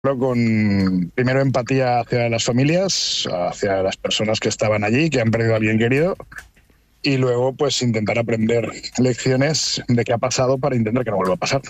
con primero empatía hacia las familias, hacia las personas que estaban allí, que han perdido a alguien querido, y luego pues intentar aprender lecciones de qué ha pasado para intentar que no vuelva a pasar.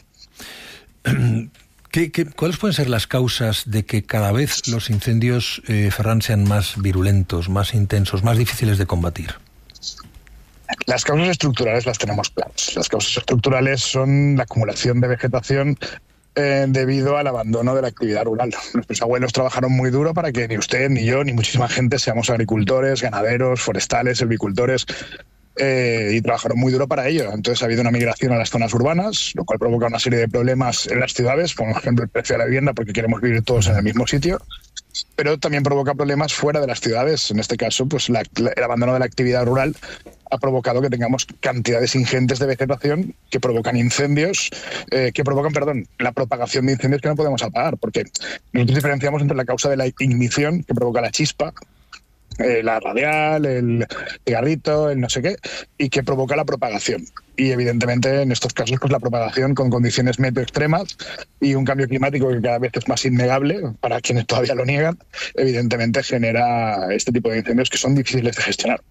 ¿Cuáles pueden ser las causas de que cada vez los incendios, Ferran, sean más virulentos, más intensos, más difíciles de combatir? Las causas estructurales las tenemos claras. Las causas estructurales son la acumulación de vegetación debido al abandono de la actividad rural. Nuestros abuelos trabajaron muy duro para que ni usted, ni yo, ni muchísima gente seamos agricultores, ganaderos, forestales, silvicultores, y trabajaron muy duro para ello. Entonces ha habido una migración a las zonas urbanas, lo cual provoca una serie de problemas en las ciudades, por ejemplo el precio de la vivienda, porque queremos vivir todos en el mismo sitio, pero también provoca problemas fuera de las ciudades. En este caso, pues el abandono de la actividad rural ha provocado que tengamos cantidades ingentes de vegetación que provocan incendios, la propagación de incendios que no podemos apagar, porque nosotros diferenciamos entre la causa de la ignición, que provoca la chispa, la radial, el cigarrito, el no sé qué, y que provoca la propagación. Y evidentemente en estos casos pues la propagación con condiciones meteo extremas y un cambio climático que cada vez es más innegable para quienes todavía lo niegan, evidentemente genera este tipo de incendios que son difíciles de gestionar.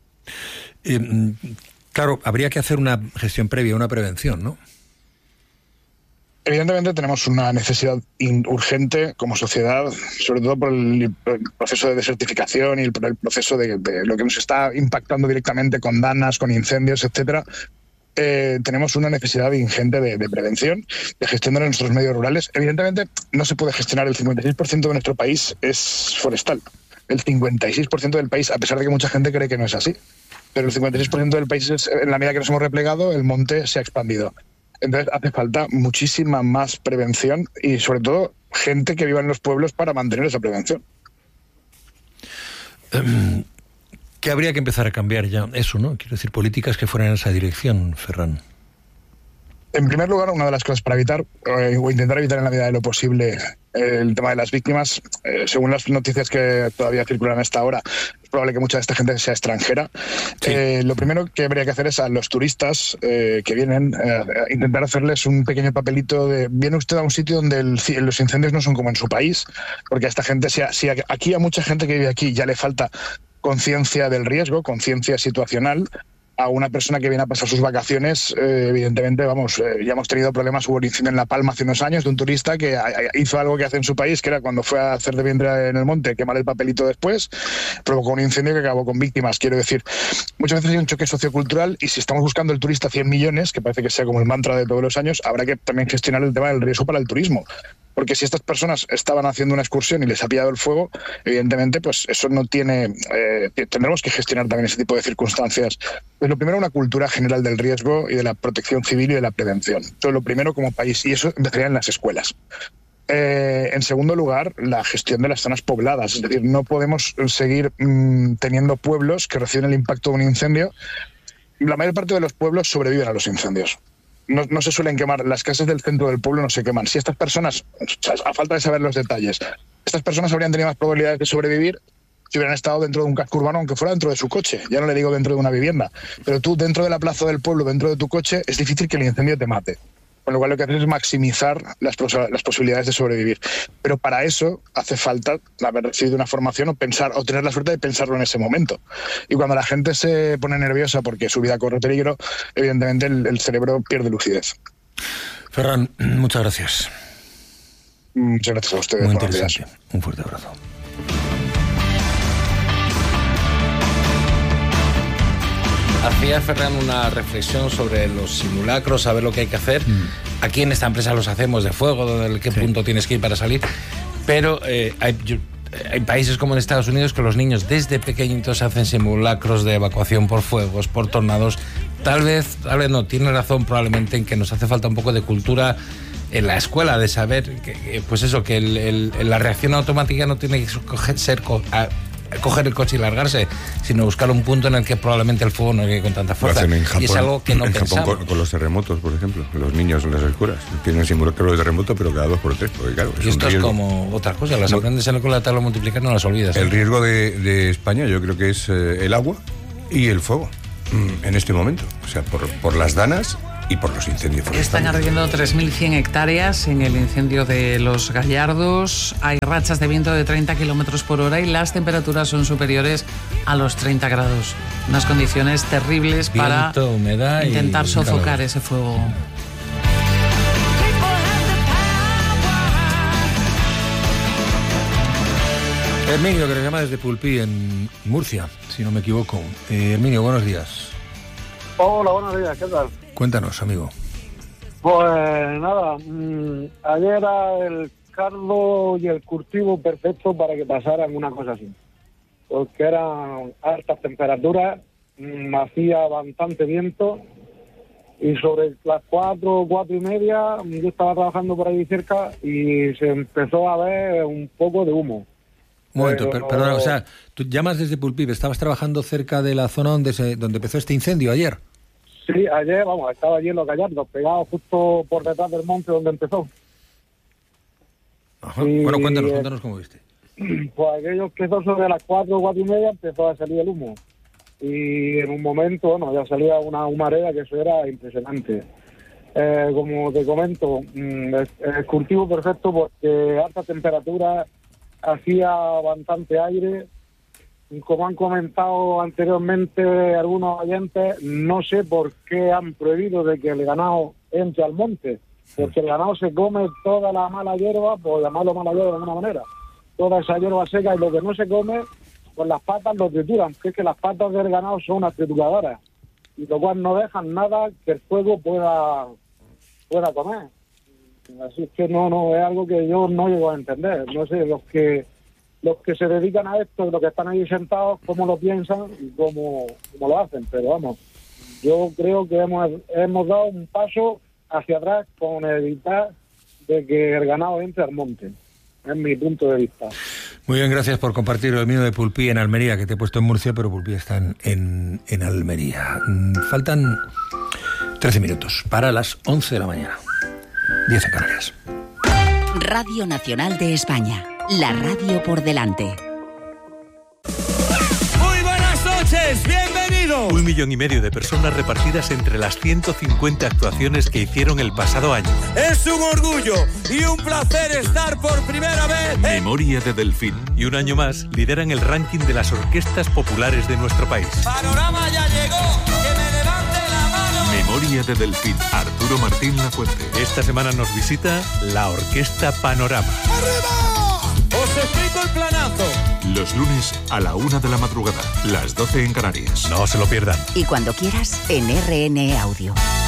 Claro, habría que hacer una gestión previa, una prevención, ¿no? Evidentemente tenemos una necesidad urgente como sociedad, sobre todo por el proceso de desertificación y por el proceso de lo que nos está impactando directamente con danas, con incendios, etcétera. Tenemos una necesidad ingente de prevención, de gestión de nuestros medios rurales. Evidentemente no se puede gestionar. El 56% de nuestro país es forestal. El 56% del país, a pesar de que mucha gente cree que no es así, pero el 56% del país, en la medida que nos hemos replegado, el monte se ha expandido. Entonces hace falta muchísima más prevención y sobre todo gente que viva en los pueblos para mantener esa prevención. ¿Qué habría que empezar a cambiar ya? Eso, ¿no? Quiero decir, políticas que fueran en esa dirección, Ferran. En primer lugar, una de las cosas para evitar, o intentar evitar en la medida de lo posible, el tema de las víctimas, según las noticias que todavía circulan hasta ahora, es probable que mucha de esta gente sea extranjera. Sí. Lo primero que habría que hacer es a los turistas que vienen, intentar hacerles un pequeño papelito de viene usted a un sitio donde los incendios no son como en su país, porque a esta gente, si aquí a mucha gente que vive aquí ya le falta conciencia del riesgo, conciencia situacional, a una persona que viene a pasar sus vacaciones, evidentemente, ya hemos tenido problemas. Hubo un incendio en La Palma hace unos años de un turista que hizo algo que hace en su país, que era cuando fue a hacer de vientre en el monte, quemar el papelito después, provocó un incendio que acabó con víctimas. Quiero decir, muchas veces hay un choque sociocultural y si estamos buscando el turista 100 millones, que parece que sea como el mantra de todos los años, habrá que también gestionar el tema del riesgo para el turismo. Porque si estas personas estaban haciendo una excursión y les ha pillado el fuego, evidentemente, pues eso no tiene... tendremos que gestionar también ese tipo de circunstancias. Pues lo primero, una cultura general del riesgo y de la protección civil y de la prevención. Eso es lo primero como país, y eso empezaría en las escuelas. En segundo lugar, la gestión de las zonas pobladas. Es decir, no podemos seguir teniendo pueblos que reciben el impacto de un incendio. La mayor parte de los pueblos sobreviven a los incendios. No se suelen quemar, las casas del centro del pueblo no se queman. Si estas personas, a falta de saber los detalles, estas personas habrían tenido más probabilidades de sobrevivir si hubieran estado dentro de un casco urbano, aunque fuera dentro de su coche. Ya no le digo dentro de una vivienda, pero tú dentro de la plaza del pueblo, dentro de tu coche, es difícil que el incendio te mate. Con lo cual lo que haces es maximizar las posibilidades de sobrevivir. Pero para eso hace falta haber recibido una formación o tener la suerte de pensarlo en ese momento. Y cuando la gente se pone nerviosa porque su vida corre peligro, evidentemente el cerebro pierde lucidez. Ferran, muchas gracias. Muchas gracias a ustedes. Muy interesante. Un fuerte abrazo. Hacía Ferran una reflexión sobre los simulacros, saber lo que hay que hacer. Aquí en esta empresa los hacemos de fuego, de qué punto tienes que ir para salir. Pero hay países como en Estados Unidos que los niños desde pequeñitos hacen simulacros de evacuación por fuegos, por tornados. Tal vez no, tiene razón probablemente en que nos hace falta un poco de cultura en la escuela, de saber que, pues eso, que la reacción automática no tiene que ser coger el coche y largarse, sino buscar un punto en el que probablemente el fuego no llegue con tanta fuerza. En Japón, y es algo que no pensamos. En Japón con los terremotos, por ejemplo, los niños en las escuelas tienen simulacro de terremoto, pero cada 2x3, porque claro, y esto es como otra cosa, las aprendes en la tabla multiplicar, no las olvidas. El riesgo de España yo creo que es el agua y el fuego en este momento. O sea, por las danas y por los incendios forestales. Están ardiendo 3.100 hectáreas en el incendio de Los Gallardos. Hay rachas de viento de 30 kilómetros por hora y las temperaturas son superiores a los 30 grados. Unas condiciones terribles para humedad intentar y sofocar calor. ese fuego. Herminio, que nos llama desde Pulpí, en Murcia, si no me equivoco. Herminio, buenos días. Hola, buenos días, ¿qué tal? Cuéntanos, amigo. Pues nada, ayer era el caldo y el cultivo perfecto para que pasaran una cosa así. Porque eran altas temperaturas, hacía bastante viento y sobre las 4:30 yo estaba trabajando por ahí cerca y se empezó a ver un poco de humo. Un momento, perdona, o sea, tú llamas desde Pulpí, ¿estabas trabajando cerca de la zona donde empezó este incendio ayer? Sí, ayer, estaba allí en Los Gallardos, pegado justo por detrás del monte donde empezó. Ajá. Y, Bueno, cuéntanos cómo viste. Pues aquello empezó sobre las 4:30, empezó a salir el humo. Y en un momento, ya salía una humareda que eso era impresionante. Como te comento, el cultivo perfecto porque alta temperatura, hacía bastante aire. Como han comentado anteriormente algunos oyentes, no sé por qué han prohibido de que el ganado entre al monte, porque el ganado se come toda la mala hierba, por llamarlo mala hierba de alguna manera, toda esa hierba seca, y lo que no se come, con las patas lo trituran, que es que las patas del ganado son unas trituradoras, y lo cual no dejan nada que el fuego pueda comer. Así es que no es algo que yo no llego a entender. No sé, los que se dedican a esto, los que están ahí sentados, cómo lo piensan y cómo lo hacen. Pero vamos, yo creo que hemos dado un paso hacia atrás con evitar de que el ganado entre al monte. Es mi punto de vista. Muy bien, gracias por compartir el mío de Pulpí en Almería, que te he puesto en Murcia, pero Pulpí está en Almería. Faltan 13 minutos para las 11 de la mañana. 10 en Canarias. Radio Nacional de España. La radio por delante. Muy buenas noches, bienvenidos. 1,5 millones de personas repartidas entre las 150 actuaciones que hicieron el pasado año. Es un orgullo y un placer estar por primera vez en Memoria de Delfín. Y un año más lideran el ranking de las orquestas populares de nuestro país. Panorama ya llegó, que me levante la mano. Memoria de Delfín, Arturo Martín Lafuente. Esta semana nos visita la Orquesta Panorama. ¡Arriba! Os explico el planazo. Los lunes a la 1 de la madrugada, las 12 en Canarias. No se lo pierdan. Y cuando quieras, en RN Audio.